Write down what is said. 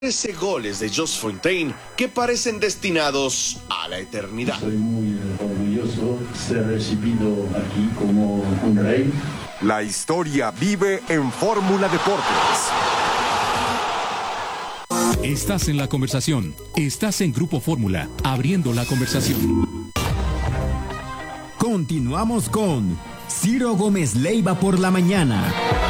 13 goles de Jos Fontaine que parecen destinados a la eternidad. Soy muy orgulloso de ser recibido aquí como un rey. La historia vive en Fórmula Deportes. Estás en la conversación. Estás en Grupo Fórmula, abriendo la conversación. Continuamos con Ciro Gómez Leiva por la mañana.